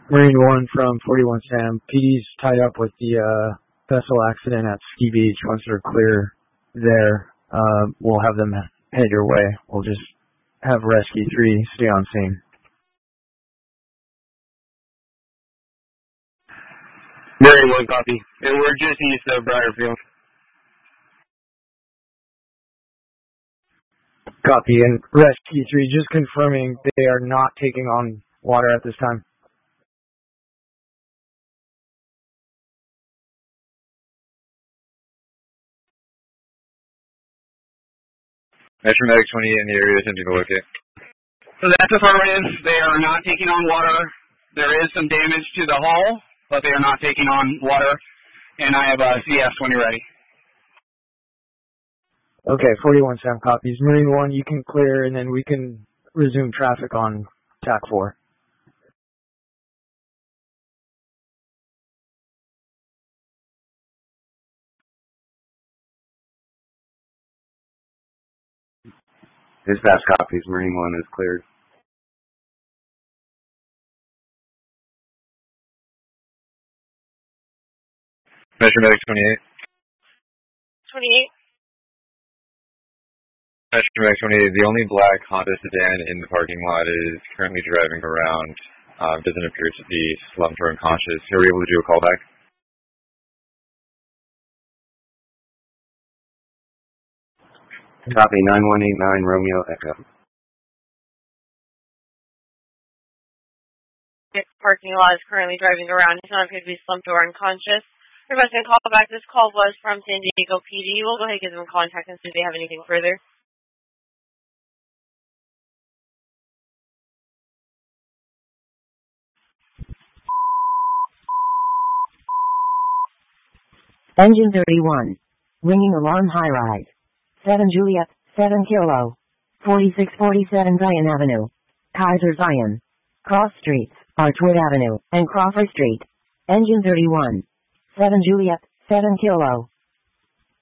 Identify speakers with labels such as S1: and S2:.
S1: Marine 1 from 41 Sam. PD's tied up with the vessel accident at Ski Beach. Once they're clear there, we'll have them head your way. We'll just have Rescue 3 stay on scene.
S2: Marine 1, copy. And we're just east of Briarfield.
S1: Copy. And Rescue 3, just confirming they are not taking on water at this time.
S3: Metro Medic 28 in the area attempting to locate.
S2: So that's affirmative. They are not taking on water. There is some damage to the hull, but they are not taking on water. And I have CS when you're ready.
S1: Okay, 41 Sam copies. Marine 1, you can clear, and then we can resume traffic on TAC 4.
S4: Dispatch copies. Marine 1 is cleared.
S3: Metro Medic 28.
S5: 28.
S3: Metro Medic 28. The only black Honda sedan in the parking lot is currently driving around. Doesn't appear to be slumped or unconscious. Are we able to do a callback?
S4: Copy. 9189 Romeo Echo.
S5: Parking lot is currently driving around. He's not appear to be slumped or unconscious. Requesting a call back. This call was from San Diego PD. We'll go ahead and give them a contact and see if they have anything further.
S6: Engine 31. Ringing alarm high rise. 7 Juliet, 7 Kilo. 4647 Zion Avenue. Kaiser Zion. Cross Streets, Archwood Avenue, and Crawford Street. Engine 31. 7 Juliet, 7 Kilo.